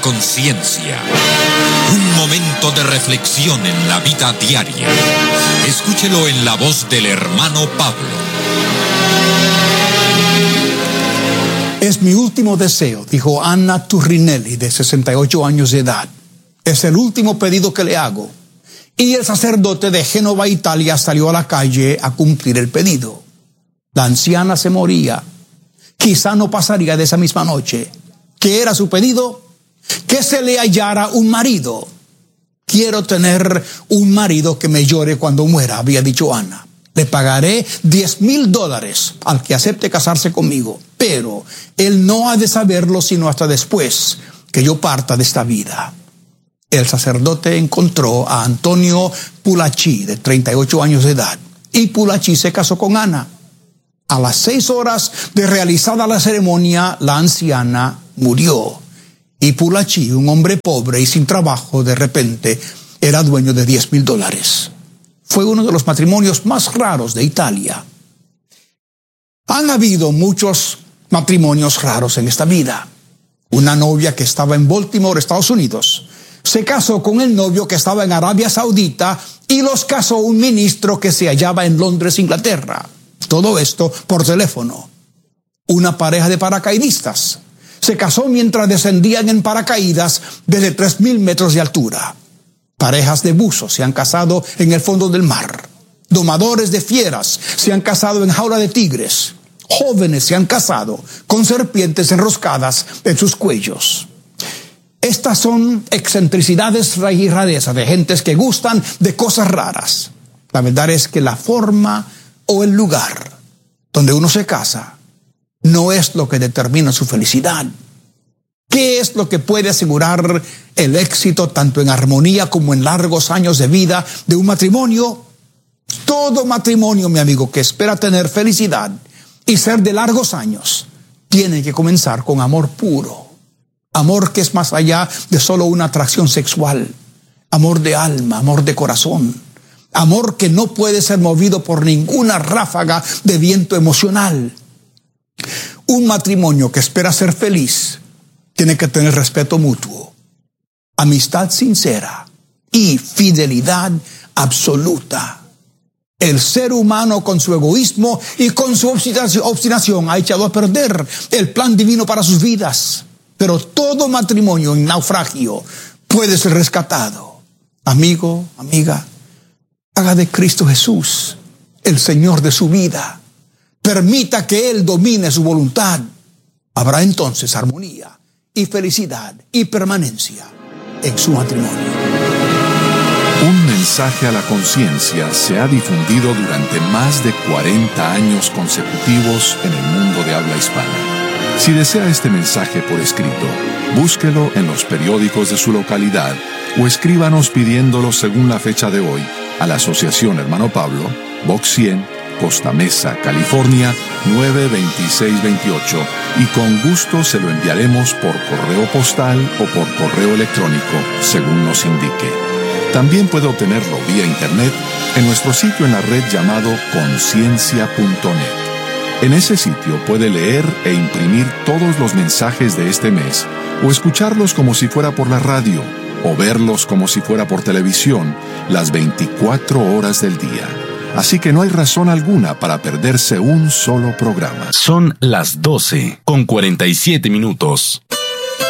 conciencia. Un momento de reflexión en la vida diaria. Escúchelo en la voz del hermano Pablo. Es mi último deseo, dijo Anna Turrinelli, de 68 años de edad. Es el último pedido que le hago. Y el sacerdote de Génova, Italia, salió a la calle a cumplir el pedido. La anciana se moría. Quizá no pasaría de esa misma noche. ¿Qué era su pedido? Que se le hallara un marido. Quiero tener un marido que me llore cuando muera, había dicho Ana. Le pagaré $10,000 al que acepte casarse conmigo, pero él no ha de saberlo sino hasta después que yo parta de esta vida. El sacerdote encontró a Antonio Pulacci, de 38 años de edad, y Pulacci se casó con Ana. A las 6 horas de realizada la ceremonia, la anciana murió. Y Pulacci, un hombre pobre y sin trabajo, de repente era dueño de $10,000. Fue uno de los matrimonios más raros de Italia. Han habido muchos matrimonios raros en esta vida. Una novia que estaba en Baltimore, Estados Unidos, se casó con el novio que estaba en Arabia Saudita y los casó un ministro que se hallaba en Londres, Inglaterra. Todo esto por teléfono. Una pareja de paracaidistas se casó mientras descendían en paracaídas desde 3,000 metros de altura. Parejas de buzos se han casado en el fondo del mar. Domadores de fieras se han casado en jaula de tigres. Jóvenes se han casado con serpientes enroscadas en sus cuellos. Estas son excentricidades y rarezas de gentes que gustan de cosas raras. La verdad es que la forma o el lugar donde uno se casa no es lo que determina su felicidad. ¿Qué es lo que puede asegurar el éxito tanto en armonía como en largos años de vida de un matrimonio? Todo matrimonio, mi amigo, que espera tener felicidad y ser de largos años, tiene que comenzar con amor puro. Amor que es más allá de solo una atracción sexual. Amor de alma, amor de corazón. Amor que no puede ser movido por ninguna ráfaga de viento emocional. Un matrimonio que espera ser feliz tiene que tener respeto mutuo, amistad sincera y fidelidad absoluta. El ser humano, con su egoísmo y con su obstinación, ha echado a perder el plan divino para sus vidas. Pero todo matrimonio en naufragio puede ser rescatado. Amigo, amiga, haga de Cristo Jesús el Señor de su vida. Permita que Él domine su voluntad. Habrá entonces armonía y felicidad y permanencia en su matrimonio. Un mensaje a la conciencia se ha difundido durante más de 40 años consecutivos en el mundo de habla hispana. Si desea este mensaje por escrito, búsquelo en los periódicos de su localidad o escríbanos pidiéndolo según la fecha de hoy a la Asociación Hermano Pablo, Box 100, Costa Mesa, California, 92628, y con gusto se lo enviaremos por correo postal o por correo electrónico, según nos indique. También puede obtenerlo vía internet en nuestro sitio en la red llamado conciencia.net. En ese sitio puede leer e imprimir todos los mensajes de este mes, o escucharlos como si fuera por la radio, o verlos como si fuera por televisión, las 24 horas del día. Así que no hay razón alguna para perderse un solo programa. Son las 12:47.